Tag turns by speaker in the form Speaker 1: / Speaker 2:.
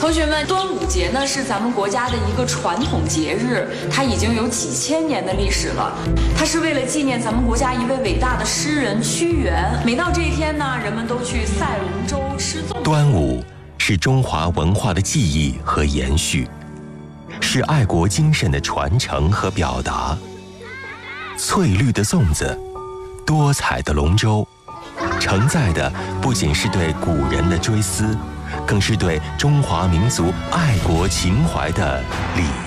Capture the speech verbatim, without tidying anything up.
Speaker 1: 同学们，端午节呢是咱们国家的一个传统节日，它已经有几千年的历史了。它是为了纪念咱们国家一位伟大的诗人屈原。每到这一天呢，人们都去赛龙舟吃粽。
Speaker 2: 端午是中华文化的记忆和延续，是爱国精神的传承和表达。翠绿的粽子，多彩的龙舟，承载的不仅是对古人的追思，更是对中华民族爱国情怀的礼